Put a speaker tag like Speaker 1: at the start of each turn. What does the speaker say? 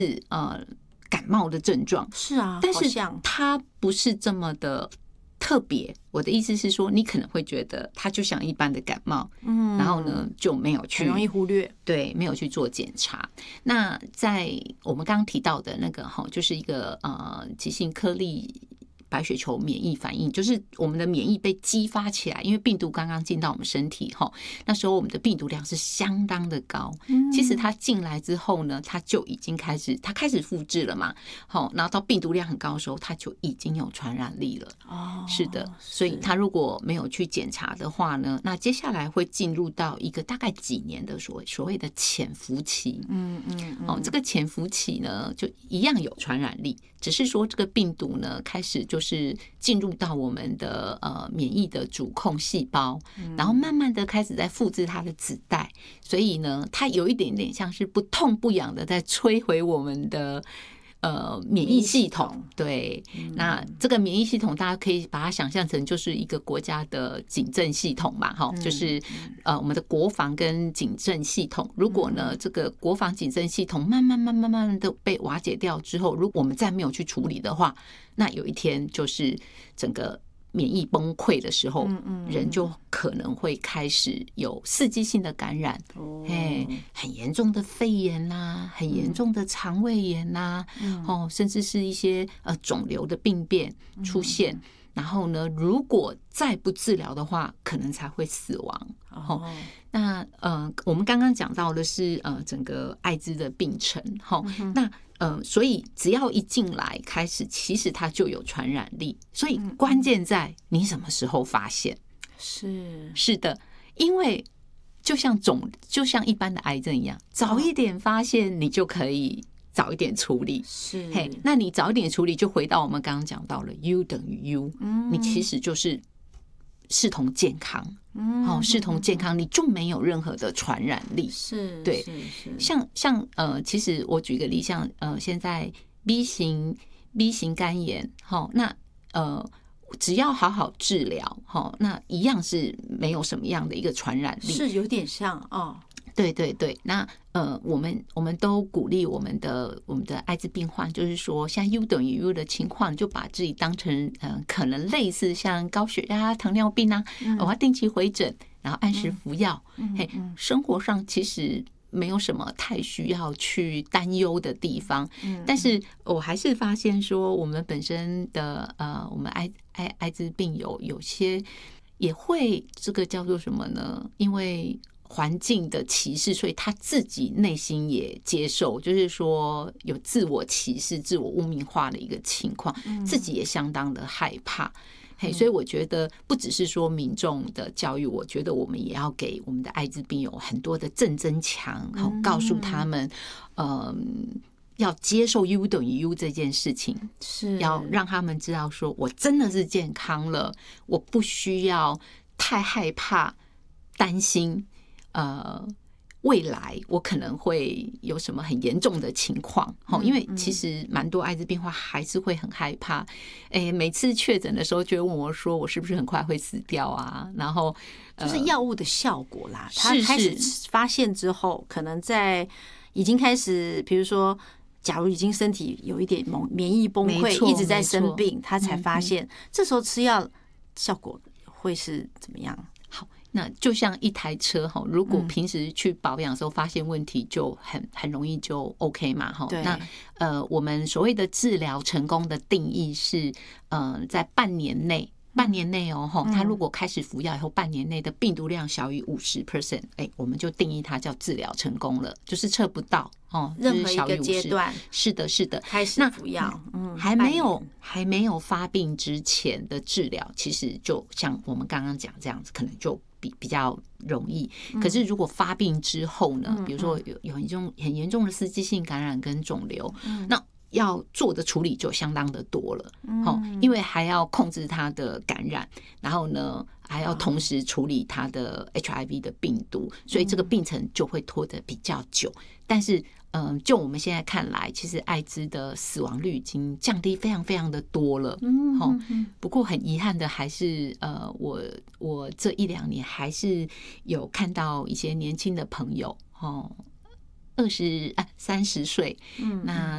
Speaker 1: 感冒的症状。
Speaker 2: 是啊，
Speaker 1: 但是
Speaker 2: 好像
Speaker 1: 它不是这么的特别。我的意思是说，你可能会觉得它就像一般的感冒，然后呢就没有去，
Speaker 2: 很容易忽略，
Speaker 1: 对，没有去做检查。那在我们刚刚提到的那个就是一个急性颗粒白血球免疫反应，就是我们的免疫被激发起来，因为病毒刚刚进到我们身体，那时候我们的病毒量是相当的高。其实它进来之后呢，它就已经开始复制了嘛，然后到病毒量很高的时候，它就已经有传染力了。是的，所以它如果没有去检查的话呢，那接下来会进入到一个大概几年的所谓的潜伏期。这个潜伏期呢，就一样有传染力，只是说这个病毒呢，开始就是进入到我们的免疫的主控细胞，然后慢慢的开始在复制它的子代，所以呢，它有一点点像是不痛不痒的在摧毁我们的免疫系统。对，那这个免疫系统大家可以把它想象成就是一个国家的警政系统嘛，就是我们的国防跟警政系统。如果呢这个国防警政系统慢慢的被瓦解掉之后，如果我们再没有去处理的话，那有一天就是整个免疫崩溃的时候，人就可能会开始有刺激性的感染，很严重的肺炎啦，很严重的肠胃炎啦，甚至是一些肿瘤的病变出现。然后呢，如果再不治疗的话，可能才会死亡。那我们刚刚讲到的是整个艾滋的病程，那所以只要一进来开始，其实它就有传染力。所以关键在你什么时候发现。是的，因为就像一般的癌症一样，早一点发现，你就可以早一点处理。那你早一点处理，就回到我们刚刚讲到了 U 等于 U，你其实就是视同健康。视同健康，你就没有任何的传染力。对，像其实我举个例，像现在 B 型肝炎，那只要好好治疗，那一样是没有什么样的一个传染力，
Speaker 2: 是有点像
Speaker 1: 对，那我们都鼓励我们的艾滋病患，就是说像 U 等于 U 的情况，就把自己当成可能类似像高血压、糖尿病啊，我要定期回诊，然后按时服药。生活上其实没有什么太需要去担忧的地方。但是我还是发现说，我们本身的我们艾滋病有些也会这个叫做什么呢？因为环境的歧视，所以他自己内心也接受，就是说有自我歧视、自我污名化的一个情况，自己也相当的害怕。所以我觉得不只是说民众的教育，我觉得我们也要给我们的艾滋病友很多的正增强，告诉他们要接受 U 等于 U 这件事情，
Speaker 2: 是
Speaker 1: 要让他们知道说我真的是健康了，我不需要太害怕担心未来我可能会有什么很严重的情况。因为其实蛮多艾滋病患还是会很害怕，每次确诊的时候就会问我说我是不是很快会死掉啊，然后
Speaker 2: 就是药物的效果啦，他开始发现之后，可能在已经开始比如说假如已经身体有一点免疫崩溃，一直在生病，他才发现这时候吃药效果会是怎么样。
Speaker 1: 那就像一台车，如果平时去保养的时候发现问题，就很容易就 OK 嘛。那我们所谓的治疗成功的定义是在半年内他如果开始服药以后半年内的病毒量小于 50%， 我们就定义它叫治疗成功了，就是测不到
Speaker 2: 任何一个阶段。
Speaker 1: 是的
Speaker 2: 开始服药，
Speaker 1: 还没有发病之前的治疗，其实就像我们刚刚讲这样子，可能就比较容易。可是如果发病之后呢，比如说有很严重的刺激性感染跟肿瘤，那要做的处理就相当的多了。因为还要控制它的感染，然后呢还要同时处理它的 HIV 的病毒，所以这个病程就会拖得比较久。但是就我们现在看来，其实艾滋的死亡率已经降低非常非常的多了。不过很遗憾的还是我这1-2年还是有看到一些年轻的朋友30岁，那